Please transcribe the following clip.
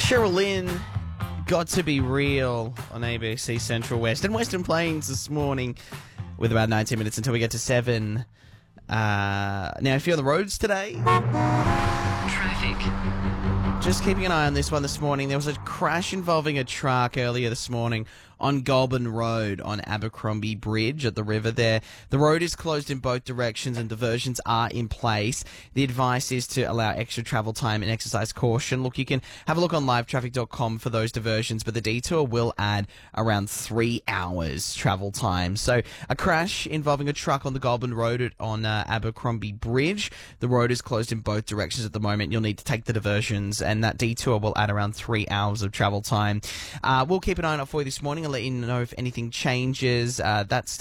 Cheryl Lynn, Got to Be Real on ABC Central West and Western Plains this morning with about 19 minutes until we get to 7. Now, if you're on the roads today, Traffic. just keeping an eye on this one this morning. There was a crash involving a truck earlier this morning on Goulburn Road on Abercrombie Bridge at the river there. The road is closed in both directions and diversions are in place. The advice is to allow extra travel time and exercise caution. Look, you can have a look on livetraffic.com for those diversions, but the detour will add around 3 hours travel time. So a crash involving a truck on the Goulburn Road on Abercrombie Bridge. The road is closed in both directions at the moment. You'll need to take the diversions, and that detour will add around 3 hours of travel time. We'll keep an eye on it for you this morning and let you know if anything changes. That's